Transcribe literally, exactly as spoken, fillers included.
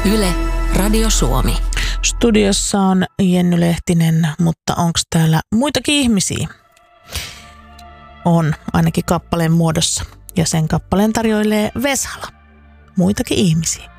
Yle, Radio Suomi. Studiossa on Jenny Lehtinen, mutta onko täällä muitakin ihmisiä? On, ainakin kappaleen muodossa. Ja sen kappaleen tarjoilee Vesala. Muitakin ihmisiä.